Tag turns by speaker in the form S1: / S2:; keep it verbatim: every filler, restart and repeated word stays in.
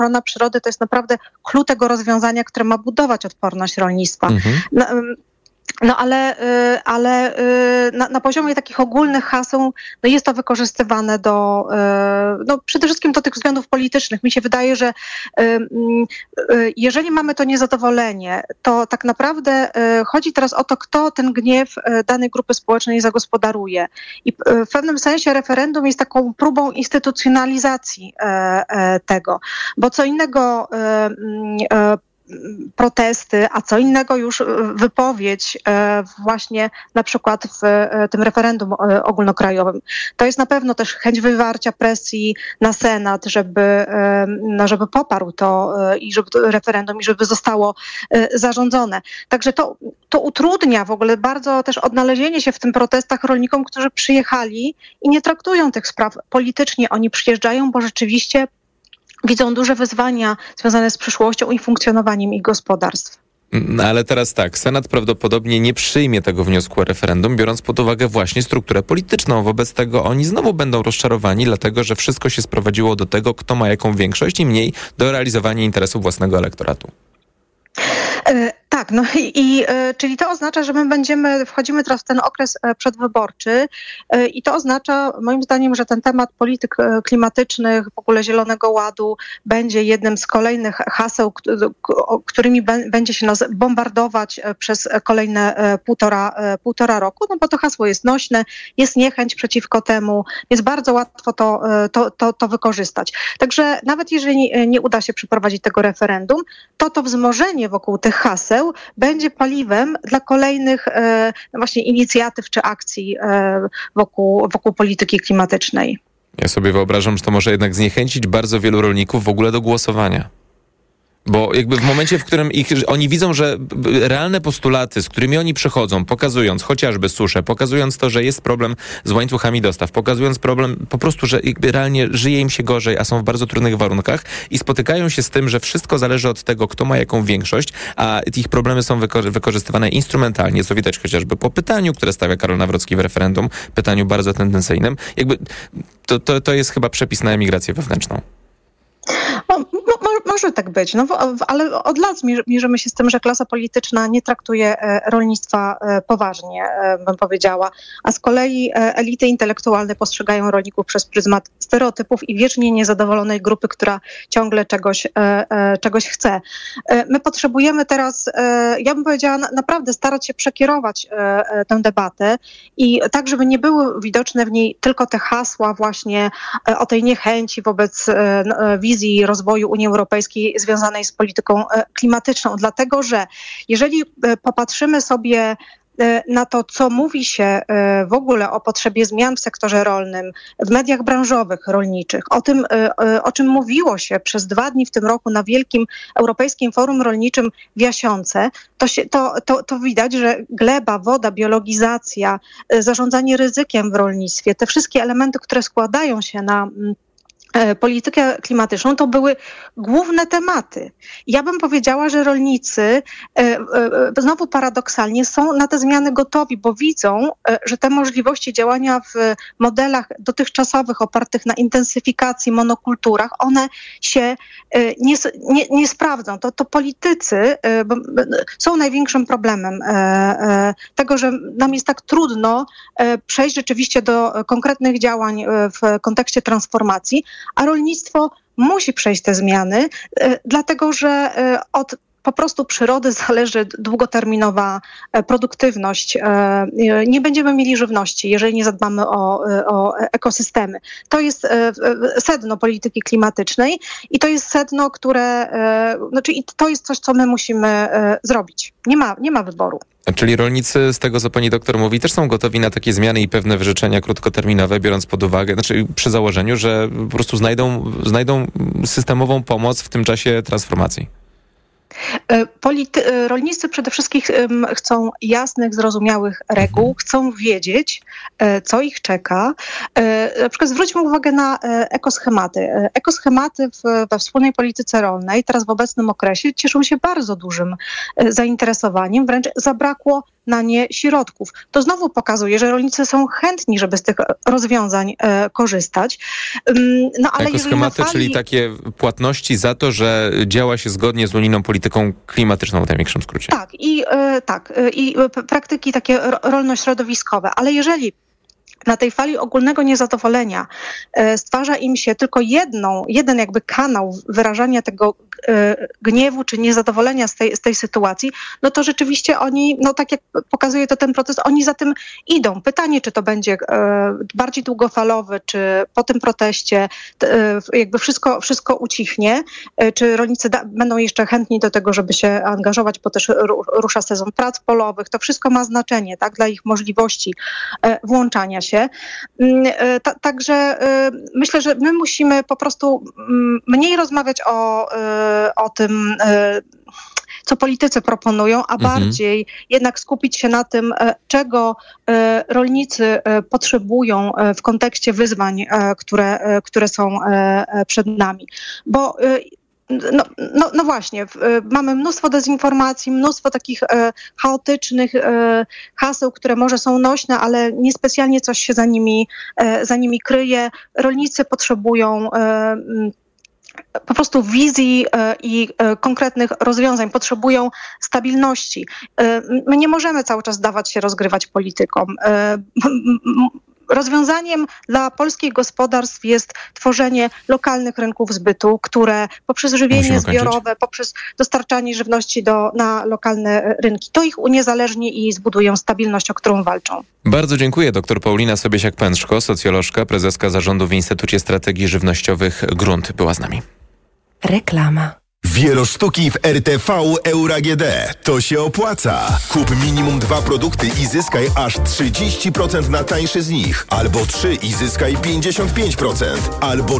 S1: ochrona przyrody to jest naprawdę klucz tego rozwiązania, które ma budować odporność rolnictwa. Mhm. No, No ale, ale na, na poziomie takich ogólnych haseł no jest to wykorzystywane do, no przede wszystkim do tych względów politycznych. Mi się wydaje, że jeżeli mamy to niezadowolenie, to tak naprawdę chodzi teraz o to, kto ten gniew danej grupy społecznej zagospodaruje. I w pewnym sensie referendum jest taką próbą instytucjonalizacji tego, bo co innego protesty, a co innego już wypowiedź właśnie na przykład w tym referendum ogólnokrajowym. To jest na pewno też chęć wywarcia presji na Senat, żeby, no, żeby poparł to i żeby to referendum i żeby zostało zarządzone. Także to, to utrudnia w ogóle bardzo też odnalezienie się w tym protestach rolnikom, którzy przyjechali i nie traktują tych spraw politycznie. Oni przyjeżdżają, bo rzeczywiście widzą duże wyzwania związane z przyszłością i funkcjonowaniem ich gospodarstw.
S2: No ale teraz tak, Senat prawdopodobnie nie przyjmie tego wniosku o referendum, biorąc pod uwagę właśnie strukturę polityczną. Wobec tego oni znowu będą rozczarowani, dlatego że wszystko się sprowadziło do tego, kto ma jaką większość i mniej do realizowania interesów własnego elektoratu.
S1: Tak, no i, i czyli to oznacza, że my będziemy, wchodzimy teraz w ten okres przedwyborczy i to oznacza moim zdaniem, że ten temat polityk klimatycznych, w ogóle Zielonego Ładu będzie jednym z kolejnych haseł, którymi będzie się nas bombardować przez kolejne półtora, półtora roku, no bo to hasło jest nośne, jest niechęć przeciwko temu, jest bardzo łatwo to, to, to, to wykorzystać. Także nawet jeżeli nie uda się przeprowadzić tego referendum, to to wzmożenie wokół tych haseł będzie paliwem dla kolejnych e, właśnie inicjatyw czy akcji e, wokół, wokół polityki klimatycznej.
S2: Ja sobie wyobrażam, że to może jednak zniechęcić bardzo wielu rolników w ogóle do głosowania. Bo jakby w momencie, w którym ich, oni widzą, że realne postulaty, z którymi oni przychodzą, pokazując chociażby suszę, pokazując to, że jest problem z łańcuchami dostaw, pokazując problem po prostu, że jakby realnie żyje im się gorzej, a są w bardzo trudnych warunkach i spotykają się z tym, że wszystko zależy od tego, kto ma jaką większość, a ich problemy są wyko- wykorzystywane instrumentalnie, co widać chociażby po pytaniu, które stawia Karol Nawrocki w referendum, pytaniu bardzo tendencyjnym. Jakby to, to, to jest chyba przepis na emigrację wewnętrzną.
S1: No, mo, może tak być, no, ale od lat mierzymy się z tym, że klasa polityczna nie traktuje rolnictwa poważnie, bym powiedziała, a z kolei elity intelektualne postrzegają rolników przez pryzmat stereotypów i wiecznie niezadowolonej grupy, która ciągle czegoś, czegoś chce. My potrzebujemy teraz, ja bym powiedziała, naprawdę starać się przekierować tę debatę i tak, żeby nie były widoczne w niej tylko te hasła właśnie o tej niechęci wobec wizji rozwoju Unii Europejskiej związanej z polityką klimatyczną. Dlatego, że jeżeli popatrzymy sobie na to, co mówi się w ogóle o potrzebie zmian w sektorze rolnym, w mediach branżowych rolniczych, o tym, o czym mówiło się przez dwa dni w tym roku na Wielkim Europejskim Forum Rolniczym w Jasionce, to, się, to, to, to widać, że gleba, woda, biologizacja, zarządzanie ryzykiem w rolnictwie, te wszystkie elementy, które składają się na politykę klimatyczną, to były główne tematy. Ja bym powiedziała, że rolnicy znowu paradoksalnie są na te zmiany gotowi, bo widzą, że te możliwości działania w modelach dotychczasowych opartych na intensyfikacji, monokulturach, one się nie, nie, nie sprawdzą. To, to politycy są największym problemem tego, że nam jest tak trudno przejść rzeczywiście do konkretnych działań w kontekście transformacji, a rolnictwo musi przejść te zmiany, dlatego że od po prostu przyrody zależy długoterminowa produktywność. Nie będziemy mieli żywności, jeżeli nie zadbamy o, o ekosystemy. To jest sedno polityki klimatycznej i to jest sedno, które, znaczy to jest coś, co my musimy zrobić. Nie ma, nie ma wyboru.
S2: Czyli rolnicy, z tego co pani doktor mówi, też są gotowi na takie zmiany i pewne wyrzeczenia krótkoterminowe, biorąc pod uwagę, znaczy przy założeniu, że po prostu znajdą, znajdą systemową pomoc w tym czasie transformacji.
S1: Polity- rolnicy przede wszystkim chcą jasnych, zrozumiałych reguł, chcą wiedzieć, co ich czeka. Na przykład zwróćmy uwagę na ekoschematy. Ekoschematy w, we wspólnej polityce rolnej teraz w obecnym okresie cieszą się bardzo dużym zainteresowaniem, wręcz zabrakło na nie środków. To znowu pokazuje, że rolnicy są chętni, żeby z tych rozwiązań e, korzystać. No, ale
S2: Ekoschematy, fali... czyli takie płatności za to, że działa się zgodnie z unijną polityką klimatyczną w największym skrócie.
S1: Tak, i, e, tak, e, i praktyki takie rolno-środowiskowe, ale jeżeli na tej fali ogólnego niezadowolenia e, stwarza im się tylko jedną, jeden jakby kanał wyrażania tego e, gniewu czy niezadowolenia z tej, z tej sytuacji, no to rzeczywiście oni, no tak jak pokazuje to ten proces, oni za tym idą. Pytanie, czy to będzie e, bardziej długofalowy, czy po tym proteście e, jakby wszystko, wszystko ucichnie, e, czy rolnicy da, będą jeszcze chętni do tego, żeby się angażować, bo też ru, rusza sezon prac polowych. To wszystko ma znaczenie, tak, dla ich możliwości e, włączania się. Także myślę, że my musimy po prostu mniej rozmawiać o, o tym, co politycy proponują, a mhm. bardziej jednak skupić się na tym, czego rolnicy potrzebują w kontekście wyzwań, które, które są przed nami. Bo No, no, no właśnie, mamy mnóstwo dezinformacji, mnóstwo takich e, chaotycznych e, haseł, które może są nośne, ale niespecjalnie coś się za nimi, e, za nimi kryje. Rolnicy potrzebują e, po prostu wizji e, i e, konkretnych rozwiązań, potrzebują stabilności. E, my nie możemy cały czas dawać się rozgrywać politykom. E, Rozwiązaniem dla polskich gospodarstw jest tworzenie lokalnych rynków zbytu, które poprzez żywienie zbiorowe, poprzez dostarczanie żywności do, na lokalne rynki, to ich uniezależni i zbudują stabilność, o którą walczą.
S2: Bardzo dziękuję. Doktor Paulina Sobiesiak-Pęczko, socjolożka, prezeska zarządu w Instytucie Strategii Żywnościowych Grunt, była z nami.
S3: Reklama.
S4: Wielosztuki w R T V Euro A G D. To się opłaca. Kup minimum dwa produkty i zyskaj aż trzydzieści procent na tańszy z nich. Albo trzy i zyskaj pięćdziesiąt pięć procent. Albo